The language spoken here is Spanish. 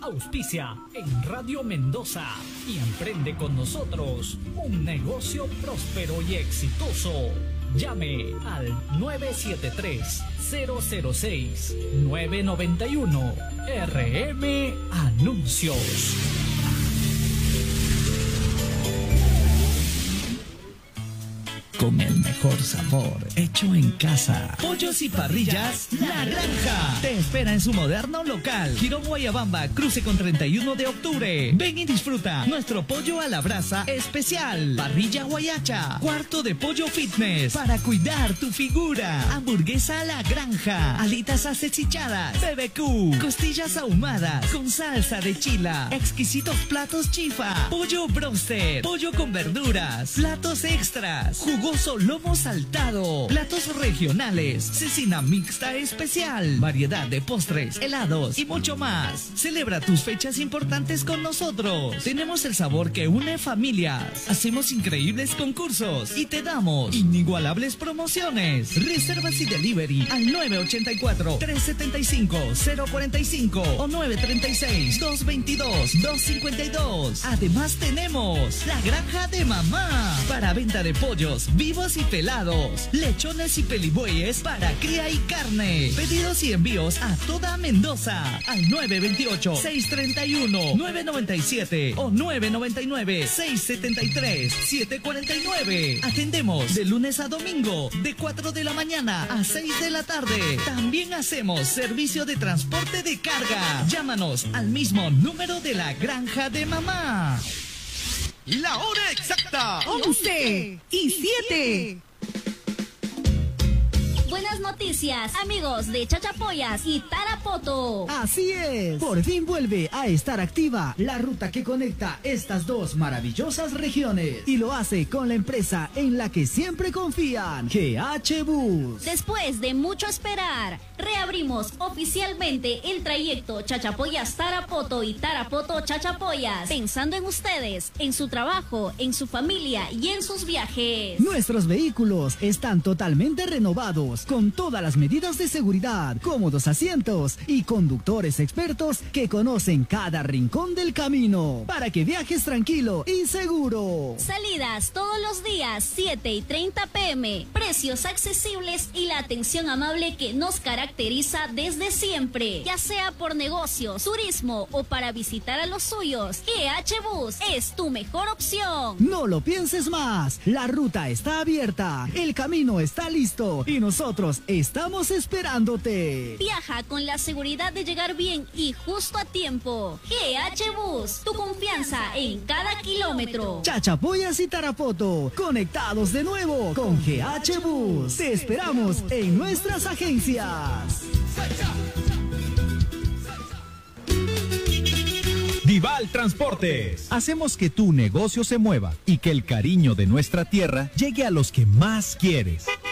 auspicia en Radio Mendoza y emprende con nosotros un negocio próspero y exitoso. Llame al 973-006-991 RM Anuncios. Con el mejor sabor, hecho en casa. Pollos y parrillas La Granja te espera en su moderno local, Girón Guayabamba, cruce con 31 de octubre. Ven y disfruta nuestro pollo a la brasa especial, parrilla guayacha, cuarto de pollo fitness para cuidar tu figura, hamburguesa a la granja, alitas acechichadas, BBQ, costillas ahumadas con salsa de chila, exquisitos platos chifa, pollo broster, pollo con verduras, platos extras, jugoso lomo saltado, platos regionales, cecina mixta especial, variedad de postres, helados y mucho más. Celebra tus fechas importantes con nosotros. Tenemos el sabor que une familias. Hacemos increíbles concursos y te damos inigualables promociones. Reservas y delivery al 984-375-045 o 936-222-252. Además tenemos La Granja de Mamá para venta de pollos vivos y pelados, lechones y pelibueyes para cría y carne. Pedidos y envíos a toda Mendoza al 928-631-997 o 999-673-749. Atendemos de lunes a domingo de 4 de la mañana a 6 de la tarde. También hacemos servicio de transporte de carga. Llámanos al mismo número de La Granja de Mamá. La hora exacta, 11:07. Buenas noticias, amigos de Chachapoyas y Tarapoto. Así es, por fin vuelve a estar activa la ruta que conecta estas dos maravillosas regiones y lo hace con la empresa en la que siempre confían, GH Bus. Después de mucho esperar, reabrimos oficialmente el trayecto Chachapoyas-Tarapoto y Tarapoto-Chachapoyas, pensando en ustedes, en su trabajo, en su familia y en sus viajes. Nuestros vehículos están totalmente renovados, con todas las medidas de seguridad, cómodos asientos y conductores expertos que conocen cada rincón del camino, para que viajes tranquilo y seguro. Salidas todos los días, 7:30 p.m. Precios accesibles y la atención amable que nos caracteriza desde siempre. Ya sea por negocios, turismo o para visitar a los suyos, GH Bus es tu mejor opción. No lo pienses más, la ruta está abierta, el camino está listo y nosotros estamos esperándote. Viaja con la seguridad de llegar bien y justo a tiempo. GH Bus, tu confianza en cada kilómetro. Chachapoyas y Tarapoto, conectados de nuevo con GH Bus. Te esperamos en nuestras agencias. Dival Transportes. Hacemos que tu negocio se mueva y que el cariño de nuestra tierra llegue a los que más quieres.